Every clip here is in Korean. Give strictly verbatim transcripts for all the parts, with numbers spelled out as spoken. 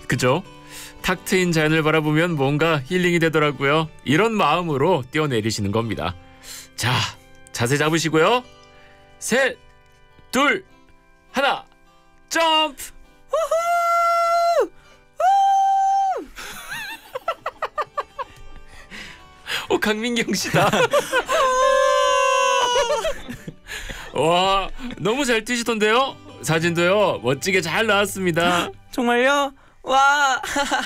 그죠? 탁 트인 자연을 바라보면 뭔가 힐링이 되더라고요. 이런 마음으로 뛰어내리시는 겁니다. 자, 자세 잡으시고요. 셋, 둘, 하나, 점프! 우후! 오, 강민경 씨다. 와, 너무 잘 뛰시던데요? 사진도요, 멋지게 잘 나왔습니다. 정말요? 와!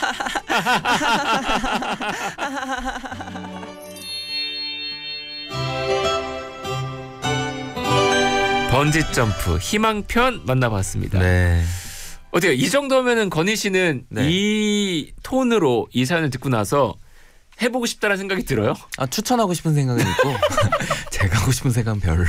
번지점프 희망편 만나봤습니다. 네. 어때요? 이 정도면은 건희 씨는 네. 이 톤으로 이 사연을 듣고 나서 해보고 싶다는 생각이 들어요? 아, 추천하고 싶은 생각은 있고 제가 하고 싶은 생각은 별로.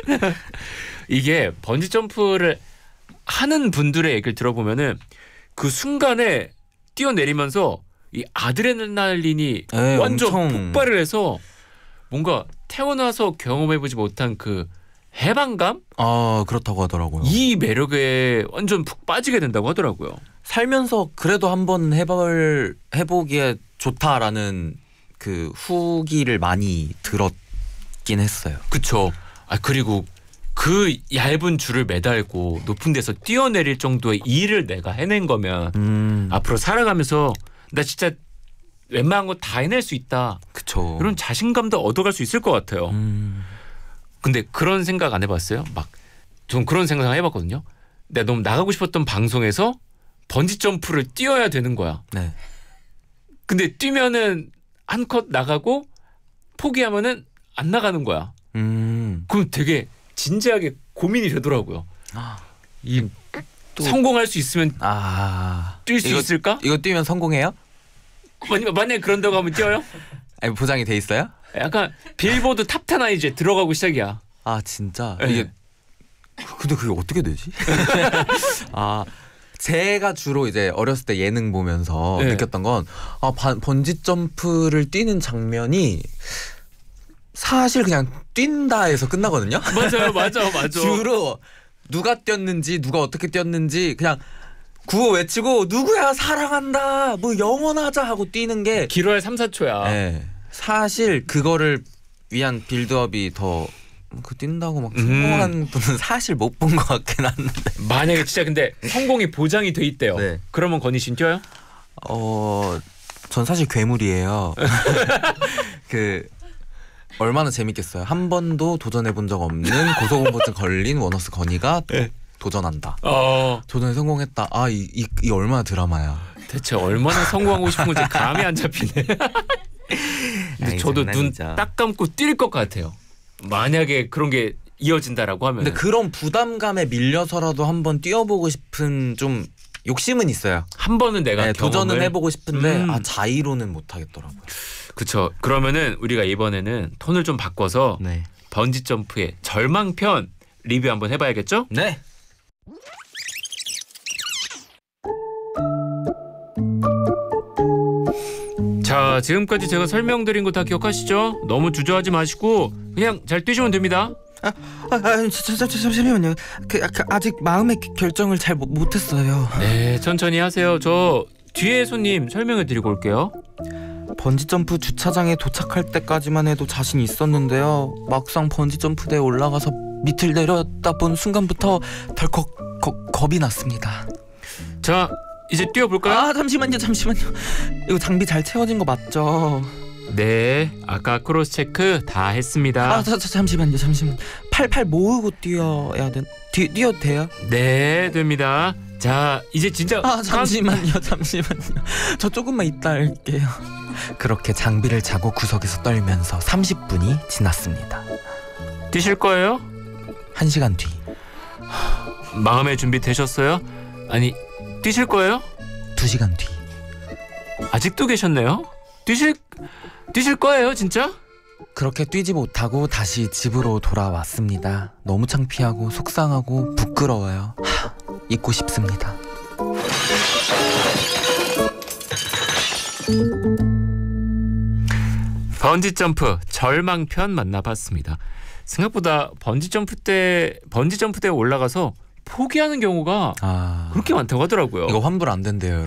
이게 번지점프를 하는 분들의 얘기를 들어보면은 그 순간에 뛰어내리면서 이 아드레날린이 에이, 완전 엄청... 폭발을 해서 뭔가 태어나서 경험해보지 못한 그 해방감? 아, 그렇다고 하더라고요. 이 매력에 완전 푹 빠지게 된다고 하더라고요. 살면서 그래도 한번 해볼 해보기에 좋다라는 그 후기를 많이 들었긴 했어요. 그쵸. 아, 그리고 그 얇은 줄을 매달고 높은 데서 뛰어내릴 정도의 일을 내가 해낸 거면 음. 앞으로 살아가면서 나 진짜 웬만한 거 다 해낼 수 있다. 그쵸. 이런 자신감도 얻어갈 수 있을 것 같아요. 음. 근데 그런 생각 안 해봤어요? 막 전 그런 생각 해봤거든요. 내가 너무 나가고 싶었던 방송에서 번지 점프를 뛰어야 되는 거야. 네. 근데 뛰면은 한 컷 나가고 포기하면은 안 나가는 거야. 음. 그럼 되게 진지하게 고민이 되더라고요. 아, 이 또... 성공할 수 있으면 아, 뛸 수 이거, 있을까? 이거 뛰면 성공해요? 만약 만약 그런다고 하면 뛰어요? 아니, 보장이 돼 있어요? 약간 빌보드 탑텐 이제 들어가고 시작이야. 아, 진짜? 네. 이게 근데 그게 어떻게 되지? 아, 제가 주로 이제 어렸을 때 예능 보면서 네. 느꼈던 건 아, 번지 점프를 뛰는 장면이 사실 그냥 뛴다에서 끝나거든요. 맞아요, 맞아, 맞아. 주로 누가 뛰었는지 누가 어떻게 뛰었는지 그냥 구호 외치고 누구야 사랑한다 뭐 영원하자 하고 뛰는 게 길어야 삼, 사 초야. 네, 사실 그거를 위한 빌드업이 더 그 뛴다고 막 음. 성공한 분은 사실 못 본 것 같긴 한데. 만약에 진짜 근데 성공이 보장이 돼 있대요. 네. 그러면 건희 씨는 뛰어요? 어, 전 사실 괴물이에요. 그 얼마나 재밌겠어요. 한 번도 도전해 본 적 없는 고소공포증 걸린 워너스 건희가 네. 도전한다. 어. 도전에 성공했다. 아, 이, 이, 이 얼마나 드라마야. 대체 얼마나 성공하고 싶은 건지 감이 안 잡히네. 근데 아이, 저도 장난이죠. 눈 딱 감고 뛸 것 같아요. 만약에 그런 게 이어진다라고 하면. 근데 그런 부담감에 밀려서라도 한번 뛰어보고 싶은 좀 욕심은 있어요. 한 번은 내가 네, 경험을... 도전은 해보고 싶은데 음. 아, 자의로는 못 하겠더라고요. 그쵸. 그러면은 우리가 이번에는 톤을 좀 바꿔서 네. 번지 점프의 절망편 리뷰 한번 해봐야겠죠? 네. 자, 지금까지 제가 설명드린 거 다 기억하시죠? 너무 주저하지 마시고 그냥 잘 뛰시면 됩니다. 아, 아, 아 자, 자, 자, 잠시만요. 그, 그, 아직 마음의 결정을 잘 못, 못했어요. 네, 천천히 하세요. 저 뒤에 손님 설명해드리고 올게요. 번지점프 주차장에 도착할 때까지만 해도 자신 있었는데요. 막상 번지점프대에 올라가서 밑을 내려다본 순간부터 덜컥 거, 겁이 났습니다. 자, 이제 뛰어볼까요? 아, 잠시만요, 잠시만요. 이거 장비 잘 채워진 거 맞죠? 네, 아까 크로스 체크 다 했습니다. 아, 자, 자, 잠시만요, 잠시만. 팔팔 모으고 뛰어야 돼. 뛰, 뛰어도 돼요? 네, 됩니다. 자, 이제 진짜 아, 잠시만요, 잠시만요. 저 조금만 이따 할게요. 그렇게 장비를 차고 구석에서 떨면서 삼십 분이 지났습니다. 뛰실 거예요? 한 시간 뒤. 마음의 준비 되셨어요? 아니, 뛰실 거예요? 두 시간 뒤. 아직도 계셨네요? 뛰실 뛰실 거예요, 진짜? 그렇게 뛰지 못하고 다시 집으로 돌아왔습니다. 너무 창피하고 속상하고 부끄러워요. 하, 잊고 싶습니다. 번지점프 절망편 만나봤습니다. 생각보다 번지점프 때 번지점프 대에 올라가서 포기하는 경우가 아, 그렇게 많다고 하더라고요. 이거 환불 안 된대요.